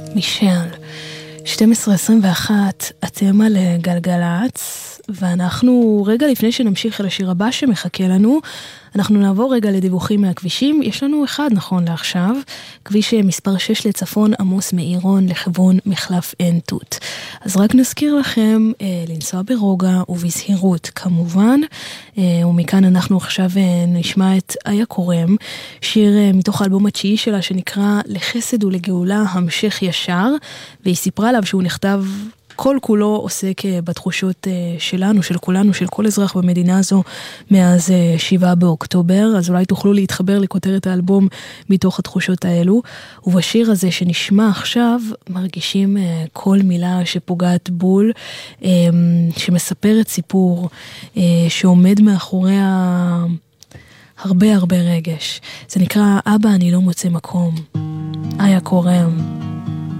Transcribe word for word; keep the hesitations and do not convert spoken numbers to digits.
מישל, שתים עשרה עשרים ואחת, אתם על גלגלץ, ואנחנו רגע לפני שנמשיך אל השיר הבא שמחכה לנו, אנחנו נעבור רגע לדיווחים מהכבישים. יש לנו אחד נכון לעכשיו, כביש מספר שש לצפון עמוס מעירון לכיוון מחלף עין תות. אז רק נזכיר לכם אה, לנסוע ברוגע ובזהירות כמובן, אה, ומכאן אנחנו עכשיו אה, נשמע את איה קורם, שיר אה, מתוך האלבום התשיעי שלה שנקרא לחסד ולגאולה המשך ישר, והיא סיפרה עליו שהוא נכתב כל כולו עוסק בתחושות שלנו, של כולנו, של כל אזרח במדינה הזו מאז שבעה באוקטובר, אז אולי תוכלו להתחבר לכותרת האלבום מתוך התחושות האלו, ובשיר הזה שנשמע עכשיו מרגישים כל מילה שפוגעת בול, שמספרת סיפור שעומד מאחוריה הרבה הרבה רגש. זה נקרא אבא אני לא מוצא מקום. איה קורם.